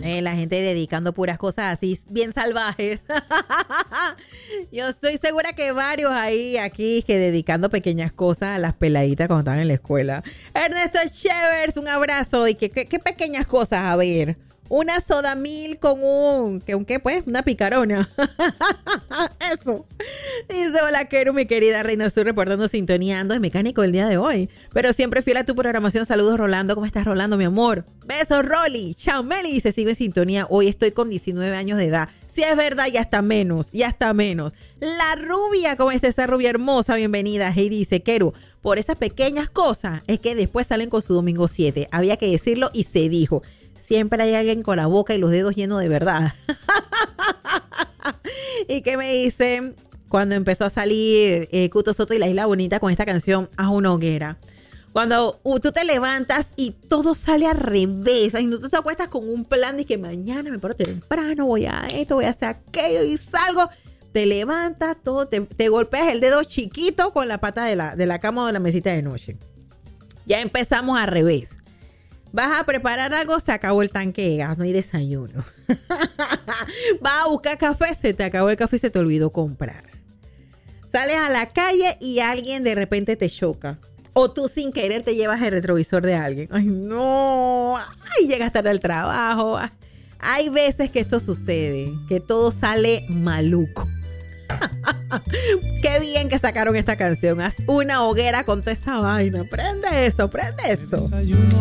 La gente dedicando puras cosas así, bien salvajes. Yo estoy segura que varios ahí, aquí, que dedicando pequeñas cosas a las peladitas cuando estaban en la escuela. Ernesto Chevers, un abrazo. ¿Y qué pequeñas cosas? A ver, una soda mil con ¿qué pues? Una picarona. Eso. Dice, hola, Keru, mi querida Reina Sur, reportando sintonía. Ando de mecánico el día de hoy, pero siempre fiel a tu programación. Saludos, Rolando. ¿Cómo estás, Rolando, mi amor? Besos, Rolly. Chao, Meli. Dice, sigo en sintonía. Hoy estoy con 19 años de edad. Si es verdad, ya está menos. La rubia, ¿cómo está esa rubia hermosa? Bienvenida. Y dice, Keru, por esas pequeñas cosas es que después salen con su domingo 7. Había que decirlo y se dijo. Siempre hay alguien con la boca y los dedos llenos de verdad. ¿Y qué me dice? Cuando empezó a salir Cuto Soto y La Isla Bonita con esta canción, Haz una hoguera. Cuando tú te levantas y todo sale al revés. Ay, no, tú te acuestas con un plan de que mañana me paro temprano, voy a esto, voy a hacer aquello y salgo. Te levantas, todo, te golpeas el dedo chiquito con la pata de la cama o de la mesita de noche. Ya empezamos al revés. Vas a preparar algo, se acabó el tanque de gas, no hay desayuno. Vas a buscar café, se te acabó el café y se te olvidó comprar. Sales a la calle y alguien de repente te choca. O tú sin querer te llevas el retrovisor de alguien. ¡Ay, no! ¡Ay, llegas tarde al trabajo! Hay veces que esto sucede, que todo sale maluco. Qué bien que sacaron esta canción. Haz una hoguera con toda esa vaina. Prende eso, prende eso.